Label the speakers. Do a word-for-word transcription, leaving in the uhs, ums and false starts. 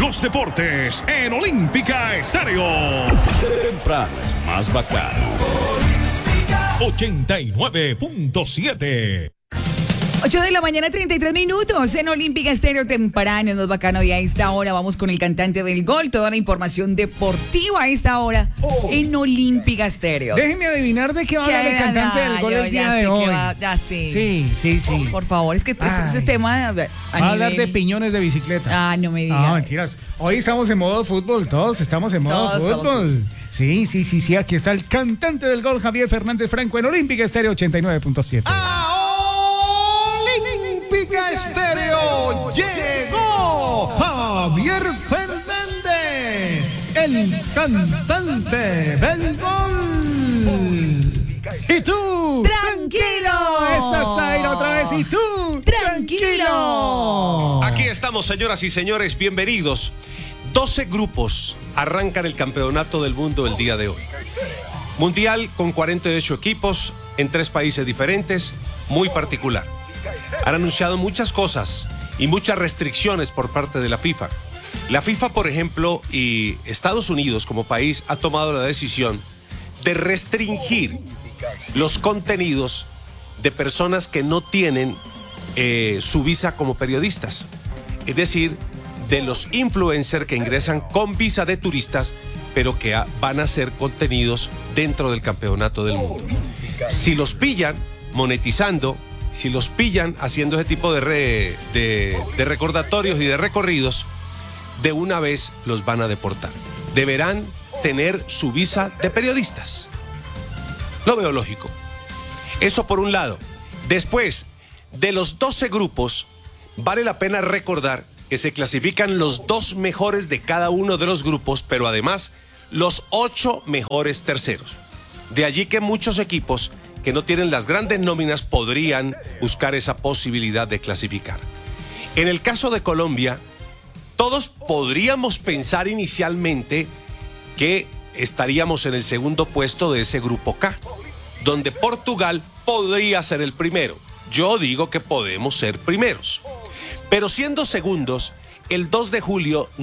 Speaker 1: los deportes en Olímpica Estéreo.
Speaker 2: Temprano es más bacano.
Speaker 1: ochenta y nueve punto siete.
Speaker 3: ocho de la mañana, treinta y tres minutos en Olímpica Estéreo, temprano, es más bacano. Y a esta hora vamos con el cantante del gol. Toda la información deportiva a esta hora oh. en Olímpica Estéreo.
Speaker 4: Déjeme adivinar de qué va a hablar el cantante del gol el día de hoy.
Speaker 3: Va, ya sé.
Speaker 4: Sí, sí, sí.
Speaker 3: Por favor, es que ese, ese tema. A
Speaker 4: va a nivel... hablar de piñones de bicicleta.
Speaker 3: Ah, no me digas.
Speaker 4: No, mentiras. Hoy estamos en modo fútbol, todos estamos en modo todos fútbol. Estamos... Sí, sí, sí, sí. Aquí está el cantante del gol, Javier Fernández Franco, en Olímpica Estéreo ochenta y nueve punto siete.
Speaker 5: ¡Ah! Olímpica Estéreo llegó Javier Fernández, el cantante del gol.
Speaker 4: ¿Y tú?
Speaker 3: ¡Tranquilo!
Speaker 4: Esa es Zaira otra vez. ¿Y tú?
Speaker 3: ¡Tranquilo!
Speaker 6: Aquí estamos, señoras y señores, bienvenidos. doce grupos arrancan el campeonato del mundo el día de hoy. Mundial con cuarenta y ocho equipos en tres países diferentes, muy particular. Han anunciado muchas cosas y muchas restricciones por parte de la FIFA. La FIFA, por ejemplo, y Estados Unidos como país ha tomado la decisión de restringir los contenidos de personas que no tienen eh, su visa como periodistas. Es decir, de los influencers que ingresan con visa de turistas, pero que a, van a hacer contenidos dentro del campeonato del mundo. Si los pillan monetizando, si los pillan haciendo ese tipo de, re, de, de recordatorios y de recorridos, de una vez los van a deportar. Deberán tener su visa de periodistas. Lo veo lógico. Eso por un lado. Después, de los doce grupos, vale la pena recordar que se clasifican los dos mejores de cada uno de los grupos, pero además los ocho mejores terceros. De allí que muchos equipos que no tienen las grandes nóminas podrían buscar esa posibilidad de clasificar. En el caso de Colombia, todos podríamos pensar inicialmente que estaríamos en el segundo puesto de ese grupo K, donde Portugal podría ser el primero. Yo digo que podemos ser primeros. Pero siendo segundos, el dos de julio